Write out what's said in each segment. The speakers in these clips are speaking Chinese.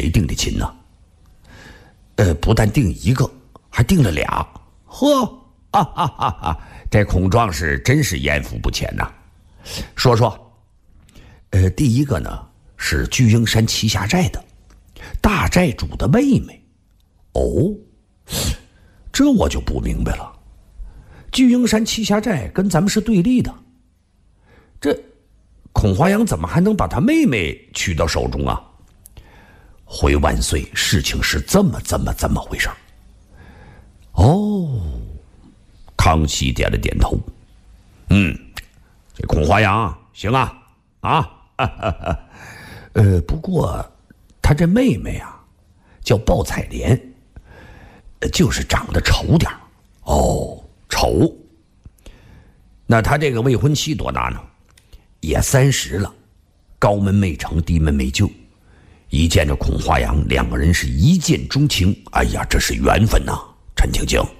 谁定的亲呢？不但定一个，还定了俩。呵，哈哈哈哈！这孔壮士真是艳福不浅呐。说说，第一个呢是巨鹰山栖霞寨的大寨主的妹妹。哦，这我就不明白了。巨鹰山栖霞寨跟咱们是对立的，这孔华阳怎么还能把他妹妹娶到手中啊？回万岁，事情是这么回事。哦，康熙点了点头。这孔华阳行啊，不过他这妹妹啊叫鲍彩莲，就是长得丑点。哦，丑。那他这个未婚妻多大呢？也30了，高门没成，低门没就。一见着孔华阳，两个人是一见钟情。哎呀，这是缘分呐，陈青青。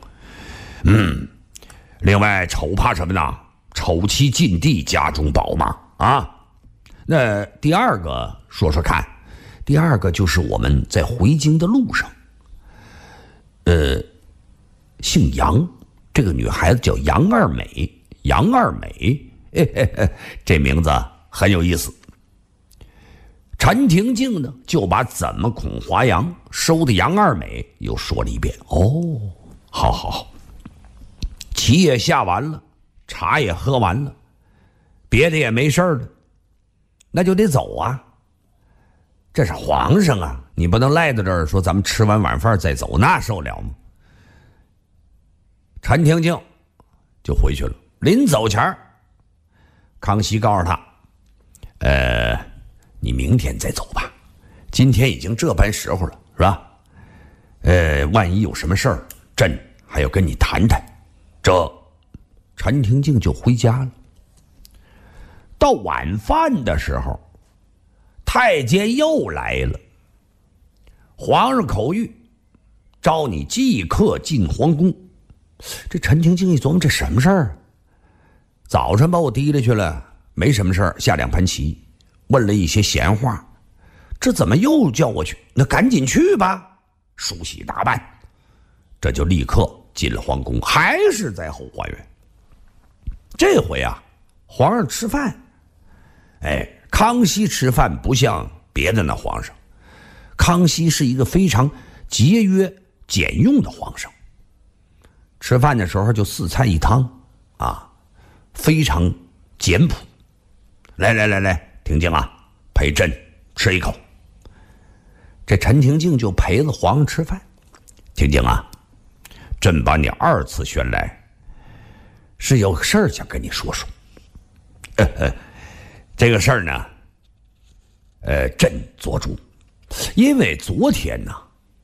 另外丑怕什么呢？丑妻近地，家中宝嘛。啊，那第二个说说看。第二个就是我们在回京的路上，姓杨，这个女孩子叫杨二美。杨二美，这名字很有意思。陈廷敬呢，就把怎么孔华阳收的杨二美又说了一遍。哦，好，棋也下完了，茶也喝完了，别的也没事了，那就得走啊。这是皇上啊，你不能赖在这儿说咱们吃完晚饭再走，那受了吗？陈廷敬就回去了。临走前康熙告诉他，你明天再走吧，今天已经这般时候了，是吧？万一有什么事儿，朕还要跟你谈谈。这陈廷敬就回家了。到晚饭的时候，太监又来了。皇上口谕，召你即刻进皇宫。这陈廷敬一琢磨，这什么事儿？早晨把我提溜去了，没什么事儿，下2盘棋，问了一些闲话，这怎么又叫我去？那赶紧去吧，梳洗打扮，这就立刻进了皇宫，还是在后花园。这回啊，皇上吃饭，康熙吃饭不像别的那皇上，康熙是一个非常节约简用的皇上。吃饭的时候就4菜1汤啊，非常简朴。来，廷敬啊，陪朕吃一口。这陈廷敬就陪了皇上吃饭。廷敬啊，朕把你2次选来，是有事儿想跟你说说。这个事儿呢，朕做主，因为昨天呢，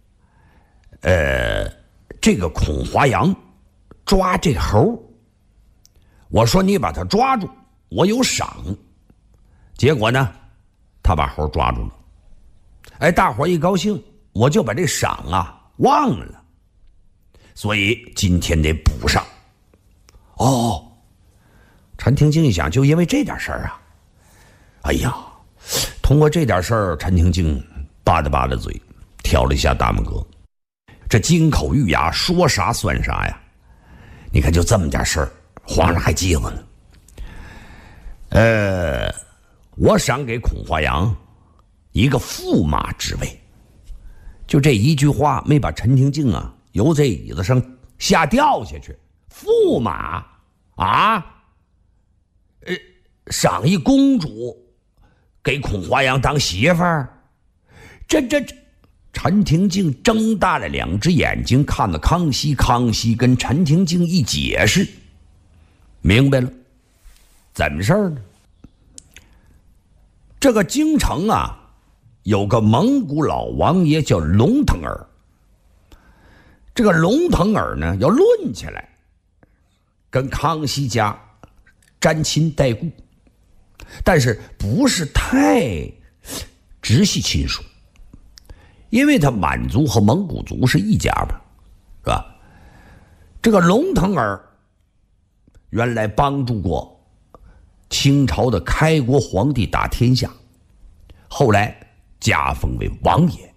这个孔华阳抓这猴，我说你把他抓住，我有赏。结果呢，他把猴抓住了。大伙一高兴，我就把这赏啊忘了，所以今天得补上。哦，陈廷敬一想，就因为这点事儿啊。哎呀，通过这点事儿，陈廷敬吧嗒嘴，挑了一下大拇哥。这金口玉牙，说啥算啥呀。你看就这么点事儿，皇上还记着呢。我赏给孔华阳一个驸马之位。就这一句话，没把陈廷敬啊由这椅子上吓掉下去。驸马啊，赏一公主给孔华阳当媳妇儿，这陈廷敬睁大了2只眼睛看了康熙，康熙跟陈廷敬一解释，明白了，怎么事儿呢？这个京城啊，有个蒙古老王爷叫龙腾儿。这个龙腾儿呢，要论起来，跟康熙家沾亲带故，但是不是太直系亲属，因为他满族和蒙古族是一家吧，是吧？这个龙腾儿原来帮助过清朝的开国皇帝打天下，后来加封为王爷。